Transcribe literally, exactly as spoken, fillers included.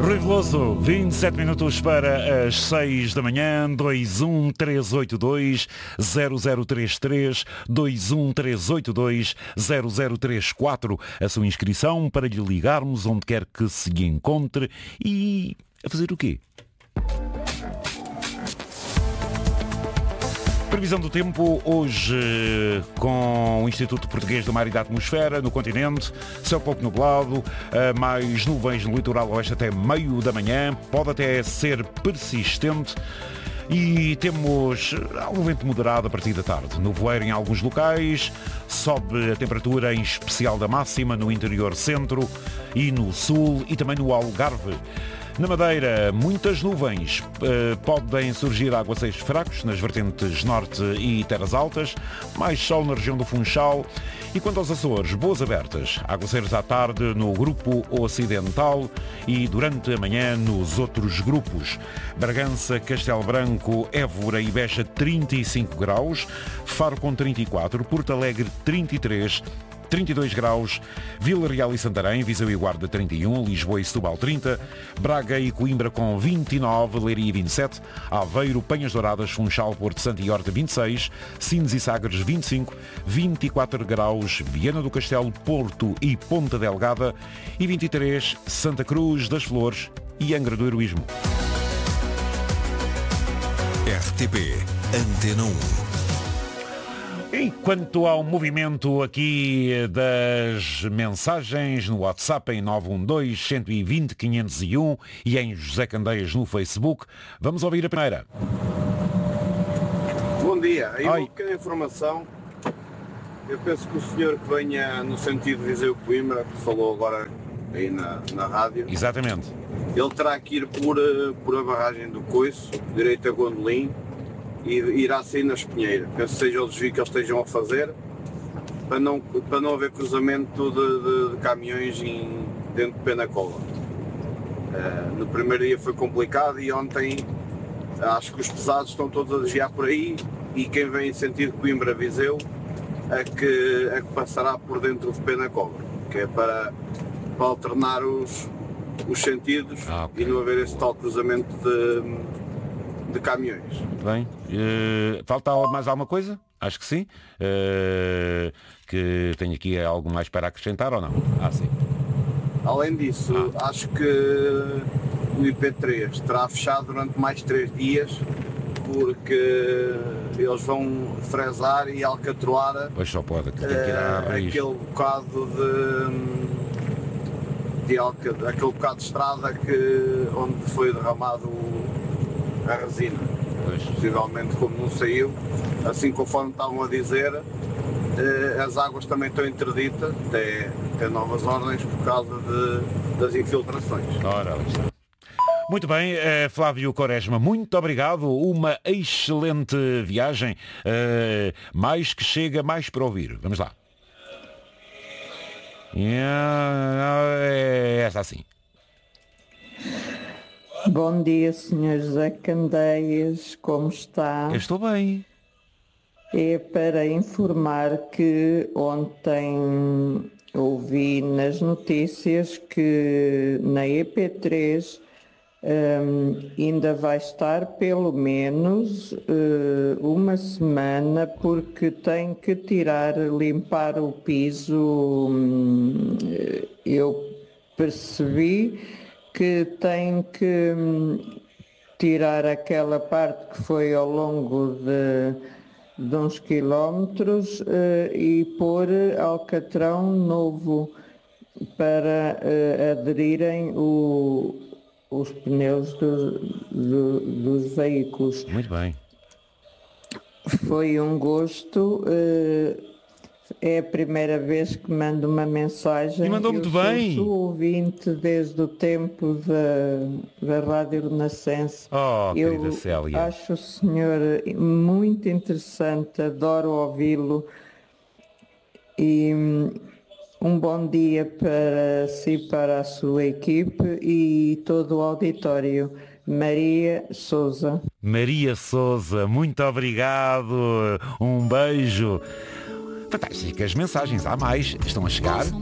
Rui Veloso, vinte e sete minutos para as seis da manhã, dois um três oito dois zero zero três três, dois um três oito dois zero zero três quatro. A sua inscrição para lhe ligarmos onde quer que se encontre e a fazer o quê? Previsão do tempo hoje com o Instituto Português do Mar e da Atmosfera no continente, céu pouco nublado, mais nuvens no litoral oeste até meio da manhã, pode até ser persistente e temos algum vento moderado a partir da tarde. No voeiro em alguns locais, sobe a temperatura em especial da máxima no interior centro e no sul e também no Algarve. Na Madeira, muitas nuvens, uh, podem surgir aguaceiros fracos nas vertentes norte e terras altas, mais sol na região do Funchal. E quanto aos Açores, boas abertas, aguaceiros à tarde no grupo ocidental e durante a manhã nos outros grupos. Bragança, Castelo Branco, Évora e Beja trinta e cinco graus, Faro com trinta e quatro, Porto Alegre trinta e três, trinta e dois graus, Vila Real e Santarém, Viseu e Guarda trinta e um, Lisboa e Setúbal trinta, Braga e Coimbra com vinte e nove, Leiria vinte e sete, Aveiro, Penhas Douradas, Funchal, Porto Santo e Horta vinte e seis, Sines e Sagres vinte e cinco, vinte e quatro graus, Viana do Castelo, Porto e Ponta Delgada e vinte e três, Santa Cruz das Flores e Angra do Heroísmo. R T P Antena um. E quanto ao movimento aqui das mensagens no WhatsApp em nove um dois, um dois zero, cinco zero um e em José Candeias no Facebook, vamos ouvir a primeira. Bom dia, aí Oi. uma pequena informação. Eu penso que o senhor que venha no sentido de Viseu Coimbra, que falou agora aí na, na rádio, Exatamente. ele terá que ir por, eh, por a barragem do Coiço, direito a Gondolim, e irá sair na Espinheira. Penso que seja o desvio que eles estejam a fazer para não, para não haver cruzamento de, de, de caminhões em, dentro de Penacola. Uh, no primeiro dia foi complicado e ontem acho que os pesados estão todos a desviar por aí e quem vem em sentido Coimbra-Viseu é que, é que passará por dentro de Penacola, que é para, para alternar os, os sentidos ah, okay. e não haver esse tal cruzamento de de caminhões. Muito bem. Uh, falta mais alguma coisa? Acho que sim. Uh, que tenho aqui algo mais para acrescentar ou não? Ah, sim. Além disso, ah. acho que o I P três terá fechado durante mais três dias porque eles vão fresar e alcatroar pois só pode, que tem que ir à raiz. Aquele bocado de, de alca, aquele bocado de estrada que, onde foi derramado a resina, pois. Possivelmente como não saiu, assim conforme estavam a dizer, eh, as águas também estão interditas, até, até novas ordens por causa de, das infiltrações. Ora, muito bem, eh, Flávio Quaresma, muito obrigado, uma excelente viagem, eh, mais que chega, mais para ouvir. Vamos lá. É esta assim. Bom dia, senhor José Candeias, como está? Eu estou bem. É para informar que ontem ouvi nas notícias que na E P três um, ainda vai estar pelo menos uh, uma semana porque tem que tirar, limpar o piso. Um, eu percebi que tem que tirar aquela parte que foi ao longo de, de uns quilómetros uh, e pôr alcatrão novo para uh, aderirem o, os pneus do, do, dos veículos. Muito bem. Foi um gosto. Uh, É a primeira vez que mando uma mensagem. E mandou muito bem. Eu sou ouvinte desde o tempo da, da Rádio Renascença. Oh, eu querida Célia. Acho o senhor muito interessante, adoro ouvi-lo. E um bom dia para si, para a sua equipe e todo o auditório. Maria Souza. Maria Souza, muito obrigado. Um beijo. Fantásticas mensagens, há mais, estão a chegar.